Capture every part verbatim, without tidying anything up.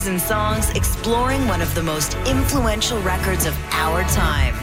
and songs exploring one of the most influential records of our time.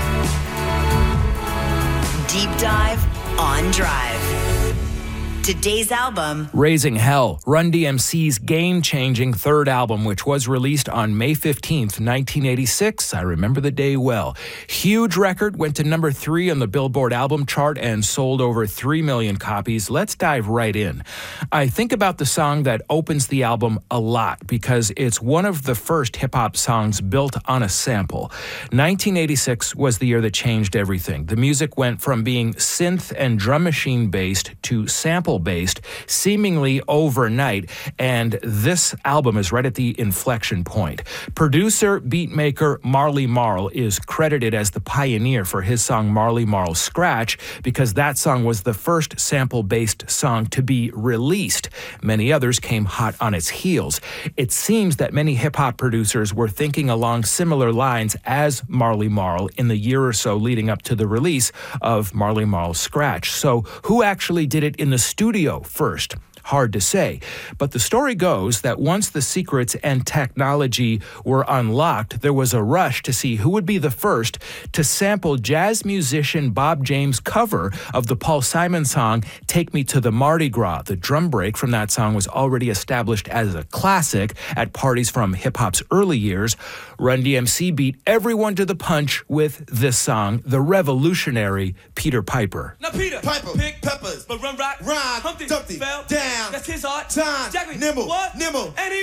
Deep Dive on Drive. Today's album, Raising Hell, Run D M C's game-changing third album, which was released on May fifteenth, nineteen eighty-six. I remember the day well. Huge record, went to number three on the Billboard album chart and sold over three million copies. Let's dive right in. I think about the song that opens the album a lot because it's one of the first hip-hop songs built on a sample. nineteen eighty-six was the year that changed everything. The music went from being synth and drum machine-based to sample based seemingly overnight, and this album is right at the inflection point. Producer, beatmaker Marley Marl is credited as the pioneer for his song Marley Marl Scratch because that song was the first sample-based song to be released. Many others came hot on its heels. It seems that many hip-hop producers were thinking along similar lines as Marley Marl in the year or so leading up to the release of Marley Marl Scratch. So who actually did it in the studio Studio first? Hard to say. But the story goes that once the secrets and technology were unlocked, there was a rush to see who would be the first to sample jazz musician Bob James' cover of the Paul Simon song, Take Me to the Mardi Gras. The drum break from that song was already established as a classic at parties from hip-hop's early years. Run D M C beat everyone to the punch with this song, the revolutionary Peter Piper. Now Peter Piper pick peppers, but run rock, Rhyme, Humpty, Dumpty, fell down, that's his art. time, Jack me, nimble, what? nimble, And he